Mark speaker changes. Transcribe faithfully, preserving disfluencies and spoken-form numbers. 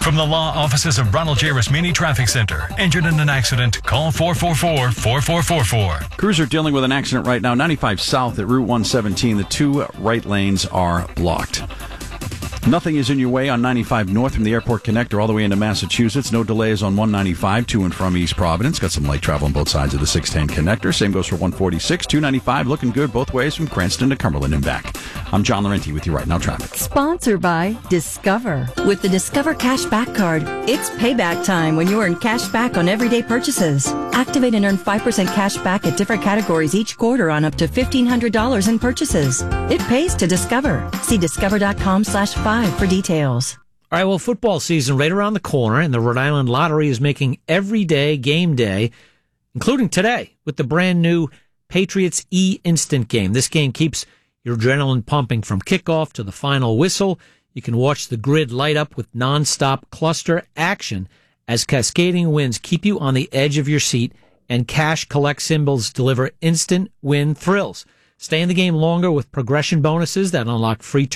Speaker 1: From the law offices of Ronald J. Rasmini Traffic Center. Injured in an accident? Call four four four, four four four four.
Speaker 2: Crews are dealing with an accident right now. ninety-five south at Route one seventeen. The two right lanes are blocked. Nothing is in your way on ninety-five north from the airport connector all the way into Massachusetts. No delays on one ninety-five to and from East Providence. Got some light travel on both sides of the six ten connector. Same goes for one forty-six, two ninety-five. Looking good both ways from Cranston to Cumberland and back. I'm John Laurenti with you right now, traffic.
Speaker 3: Sponsored by Discover. With the Discover Cash Back Card, it's payback time when you earn cash back on everyday purchases. Activate and earn five percent cash back at different categories each quarter on up to fifteen hundred dollars in purchases. It pays to Discover. See discover.com slash five for details.
Speaker 4: All right, well, football season right around the corner, and the Rhode Island Lottery is making every day game day, including today with the brand new Patriots E-Instant game. This game keeps your adrenaline pumping from kickoff to the final whistle. You can watch the grid light up with nonstop cluster action as cascading wins keep you on the edge of your seat, and cash collect symbols deliver instant win thrills. Stay in the game longer with progression bonuses that unlock free